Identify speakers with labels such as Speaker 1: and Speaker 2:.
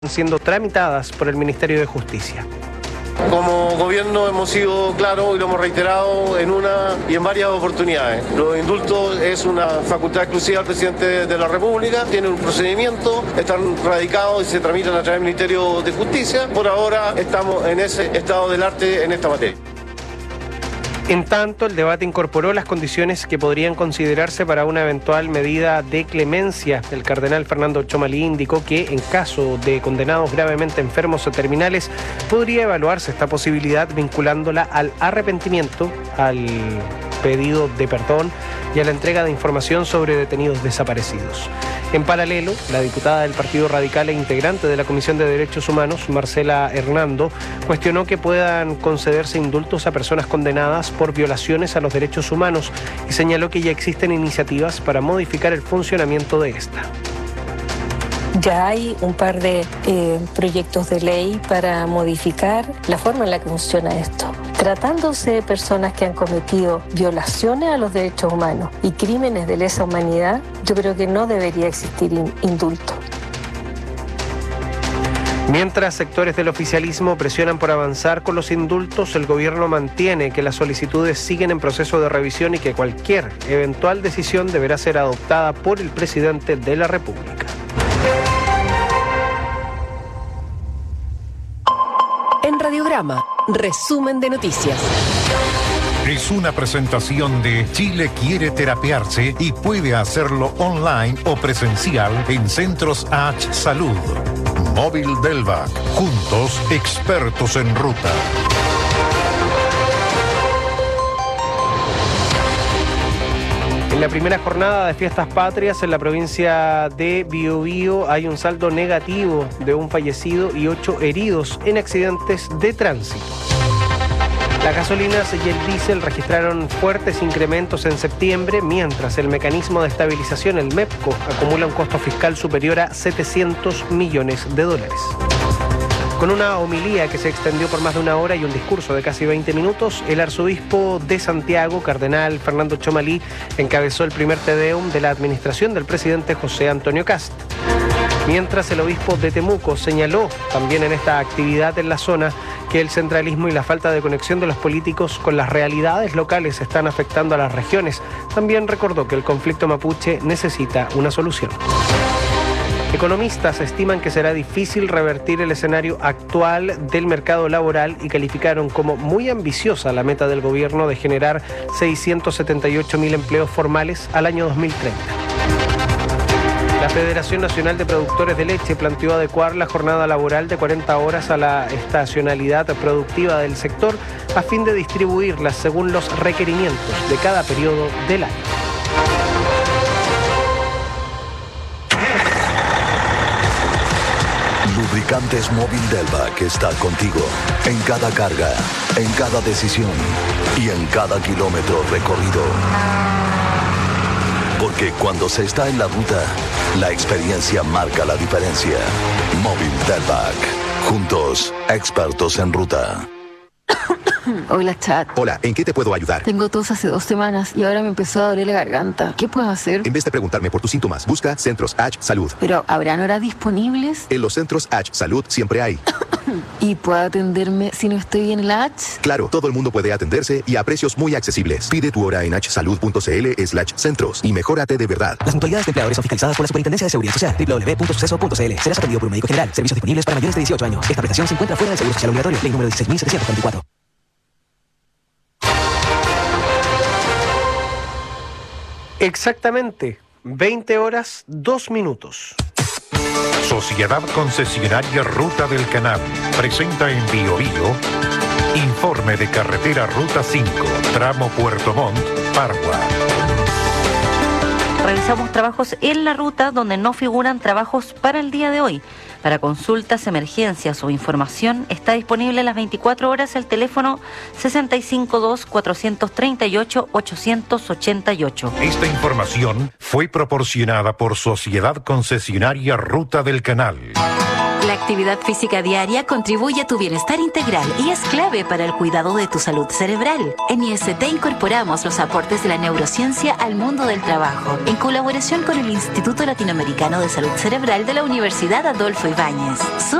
Speaker 1: siendo tramitadas por el Ministerio de Justicia.
Speaker 2: Como gobierno hemos sido claros y lo hemos reiterado en una y en varias oportunidades. Los indultos es una facultad exclusiva del presidente de la República, tienen un procedimiento, están radicados y se tramitan a través del Ministerio de Justicia. Por ahora estamos en ese estado del arte en esta materia.
Speaker 1: En tanto, el debate incorporó las condiciones que podrían considerarse para una eventual medida de clemencia. El cardenal Fernando Tchomalí indicó que en caso de condenados gravemente enfermos o terminales, podría evaluarse esta posibilidad vinculándola al arrepentimiento, al pedido de perdón y a la entrega de información sobre detenidos desaparecidos. En paralelo, la diputada del Partido Radical e integrante de la Comisión de Derechos Humanos, Marcela Hernando, cuestionó que puedan concederse indultos a personas condenadas por violaciones a los derechos humanos y señaló que ya existen iniciativas para modificar el funcionamiento de esta.
Speaker 3: Ya hay un par de proyectos de ley para modificar la forma en la que funciona esto. Tratándose de personas que han cometido violaciones a los derechos humanos y crímenes de lesa humanidad, yo creo que no debería existir indulto.
Speaker 1: Mientras sectores del oficialismo presionan por avanzar con los indultos, el gobierno mantiene que las solicitudes siguen en proceso de revisión y que cualquier eventual decisión deberá ser adoptada por el presidente de la República.
Speaker 4: En Radiograma, resumen de noticias.
Speaker 5: Es una presentación de Chile quiere terapiarse y puede hacerlo online o presencial en Centros H Salud. Móvil Delvac, juntos expertos en ruta.
Speaker 1: En la primera jornada de Fiestas Patrias en la provincia de Biobío hay un saldo negativo de un fallecido y 8 heridos en accidentes de tránsito. Las gasolinas y el diésel registraron fuertes incrementos en septiembre, mientras el mecanismo de estabilización, el MEPCO, acumula un costo fiscal superior a $700 millones. Con una homilía que se extendió por más de una hora y un discurso de casi 20 minutos, el arzobispo de Santiago, cardenal Fernando Tchomalí, encabezó el primer Te Deum de la administración del presidente José Antonio Kast. Mientras el obispo de Temuco señaló también en esta actividad en la zona que el centralismo y la falta de conexión de los políticos con las realidades locales están afectando a las regiones, también recordó que el conflicto mapuche necesita una solución. Economistas estiman que será difícil revertir el escenario actual del mercado laboral y calificaron como muy ambiciosa la meta del gobierno de generar 678.000 empleos formales al año 2030. La Federación Nacional de Productores de Leche planteó adecuar la jornada laboral de 40 horas a la estacionalidad productiva del sector a fin de distribuirlas según los requerimientos de cada periodo del año.
Speaker 6: Lubricantes Móvil Delvac está contigo en cada carga, en cada decisión y en cada kilómetro recorrido. Porque cuando se está en la ruta, la experiencia marca la diferencia. Móvil Delvac. Juntos, expertos en ruta.
Speaker 7: Hola, chat.
Speaker 8: Hola, ¿en qué te puedo ayudar?
Speaker 7: Tengo tos hace 2 semanas y ahora me empezó a doler la garganta. ¿Qué puedo hacer?
Speaker 8: En vez de preguntarme por tus síntomas, busca Centros H Salud.
Speaker 7: ¿Pero habrán horas disponibles?
Speaker 8: En los Centros H Salud siempre hay.
Speaker 7: ¿Y puedo atenderme si no estoy en la H?
Speaker 8: Claro, todo el mundo puede atenderse y a precios muy accesibles. Pide tu hora en hsalud.cl/centros y mejórate de verdad.
Speaker 9: Las mutualidades de empleadores son fiscalizadas por la Superintendencia de Seguridad Social. www.suceso.cl. Serás atendido por un médico general. Servicios disponibles para mayores de 18 años. Esta prestación se encuentra fuera del Seguro Social Obligatorio. Ley número 16.744.
Speaker 1: Exactamente, 20 horas, 2 minutos.
Speaker 5: Sociedad Concesionaria Ruta del Canal presenta en Biobío informe de carretera Ruta 5, tramo Puerto Montt, Pargua.
Speaker 10: Realizamos trabajos en la ruta donde no figuran trabajos para el día de hoy. Para consultas, emergencias o información está disponible las 24 horas el teléfono 652-438-888.
Speaker 5: Esta información fue proporcionada por Sociedad Concesionaria Ruta del Canal.
Speaker 11: La actividad física diaria contribuye a tu bienestar integral y es clave para el cuidado de tu salud cerebral. En IST incorporamos los aportes de la neurociencia al mundo del trabajo, en colaboración con el Instituto Latinoamericano de Salud Cerebral de la Universidad Adolfo Ibáñez.